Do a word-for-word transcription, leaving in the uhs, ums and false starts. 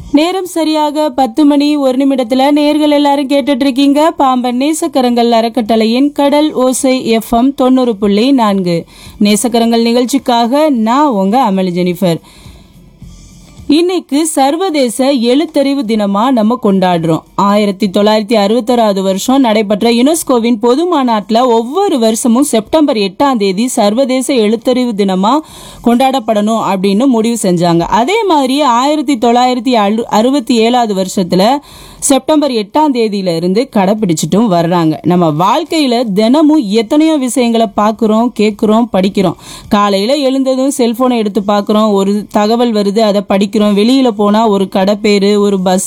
நேரம் சரியாக பத்து மணி ஒரு நிமிடத்துல நேர்கள் எல்லாரும் கேட்டுட்டு இருக்கீங்க பாம்பன் நேசக்கரங்கள் அறக்கட்டளையின் கடல் ஓசை எஃப்எம் தொண்ணூறு புள்ளி நான்கு. நேசக்கரங்கள் நிகழ்ச்சிக்காக நான் உங்க அமளி ஜெனிஃபர். இன்னைக்கு சர்வதேச எழுத்தறிவு தினமா நம்ம கொண்டாடுறோம். ஆயிரத்தி தொள்ளாயிரத்தி அறுபத்தி ஆறாவது வருஷம் நடைபெற்ற யுனெஸ்கோவின் பொது மாநாட்டுல ஒவ்வொரு வருஷமும் செப்டம்பர் எட்டாம் தேதி சர்வதேச எழுத்தறிவு தினமா கொண்டாடப்படணும் அப்படின்னு முடிவு செஞ்சாங்க. அதே மாதிரி ஆயிரத்தி தொள்ளாயிரத்தி அறுபத்தி ஏழாவது வருஷத்துல செப்டம்பர் எட்டாம் தேதியில இருந்து கடைபிடிச்சிட்டும் வர்றாங்க. நம்ம வாழ்க்கையில தினமும் எத்தனையோ விஷயங்களை பார்க்கிறோம், கேட்கிறோம், படிக்கிறோம். காலையில எழுந்ததும் செல்போனை எடுத்து பார்க்கிறோம், ஒரு தகவல் வருது, அதை படிக்கிறோம். வெளியில போனா ஒரு கடை பேரு, ஒரு பஸ்